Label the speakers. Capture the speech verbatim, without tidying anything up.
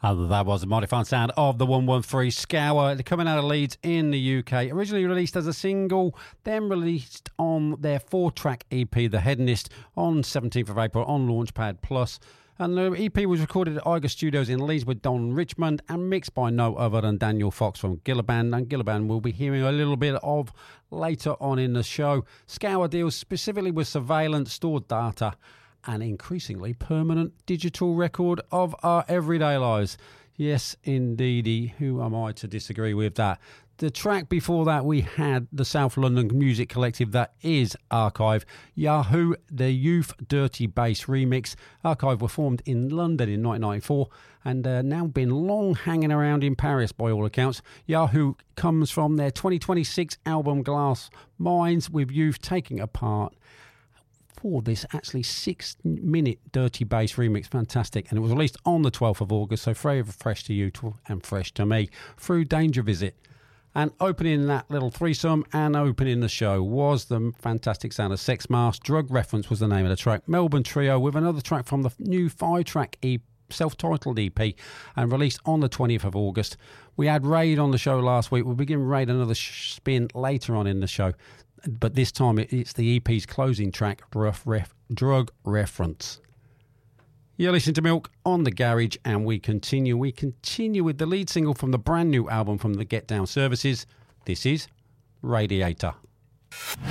Speaker 1: Uh, that was the mighty fine sound of the one one three Scour. They're coming out of Leeds in the U K. Originally released as a single, then released on their four-track E P, The Hedonist, on seventeenth of April on Launchpad Plus. And the E P was recorded at Eiger Studios in Leeds with Don Richmond and mixed by no other than Daniel Fox from Gilliband. And Gilliband we'll be hearing a little bit of later on in the show. Scour deals specifically with surveillance, stored data, and increasingly permanent digital record of our everyday lives. Yes, indeedy. Who am I to disagree with that? The track before that, we had the South London music collective that is Archive. Yahoo, the Youth Dirty Bass remix. Archive were formed in London in nineteen ninety-four and uh, now been long hanging around in Paris by all accounts. Yahoo comes from their twenty twenty-six album Glass Minds, with Youth taking a part for this actually six minute dirty bass remix. Fantastic. And it was released on the twelfth of August, so very fresh to you and fresh to me, through Danger Visit. And opening that little threesome and opening the show was the fantastic sound of Sex Mask. Drug Reference was the name of the track. Melbourne Trio with another track from the new five track E P, self-titled E P, and released on the twentieth of August. We had Raid on the show last week. We'll begin Raid another sh- spin later on in the show, but this time it's the E P's closing track, Rough Ref- Drug Reference. You're listening to Milk on the Garage, and we continue. We continue with the lead single from the brand new album from the Get Down Services. This is Radiator.